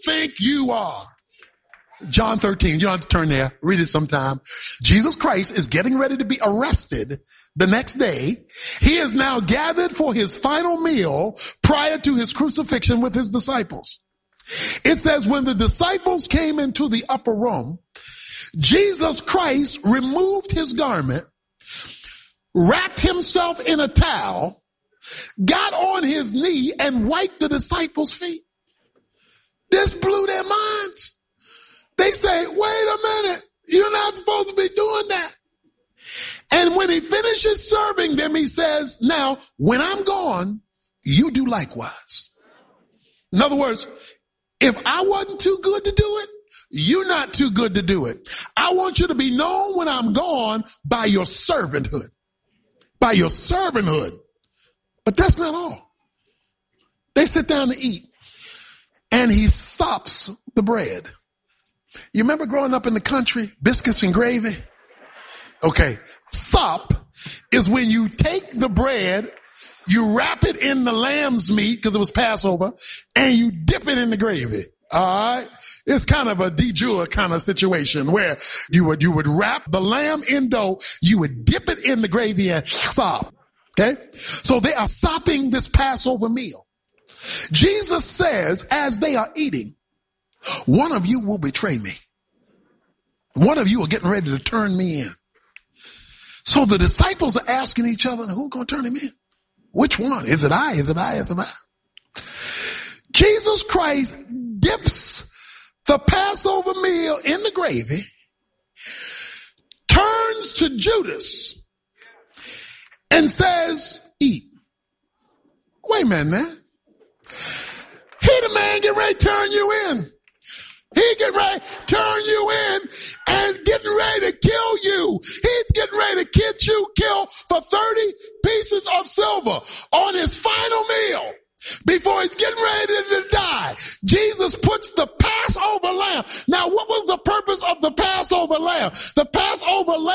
think you are? John 13, you don't have to turn there. Read it sometime. Jesus Christ is getting ready to be arrested the next day. He is now gathered for his final meal prior to his crucifixion with his disciples. It says, when the disciples came into the upper room, Jesus Christ removed his garment, wrapped himself in a towel, got on his knee and wiped the disciples' feet. This blew their minds. They say, wait a minute, you're not supposed to be doing that. And when he finishes serving them, he says, now, when I'm gone, you do likewise. In other words, if I wasn't too good to do it, you're not too good to do it. I want you to be known when I'm gone by your servanthood. By your servanthood. But that's not all. They sit down to eat, and he sops the bread. You remember growing up in the country, biscuits and gravy? Okay, sop is when you take the bread, you wrap it in the lamb's meat, because it was Passover, and you dip it in the gravy. All right? It's kind of a de jure kind of situation where you would wrap the lamb in dough, you would dip it in the gravy and sop. Okay? So they are sopping this Passover meal. Jesus says, as they are eating, one of you will betray me. One of you are getting ready to turn me in. So the disciples are asking each other, who's going to turn him in? Which one? Is it I? Is it I? Is it I? Jesus Christ dips the Passover meal in the gravy, turns to Judas and says, eat. Wait a minute, man. He the man getting ready to turn you in. He getting ready to turn you in and getting ready to kill you. He's getting ready to get you killed for 30 pieces of silver on his final meal. Before he's getting ready to die, Jesus puts the Passover lamb. Now, what was the purpose of the Passover lamb? The Passover lamb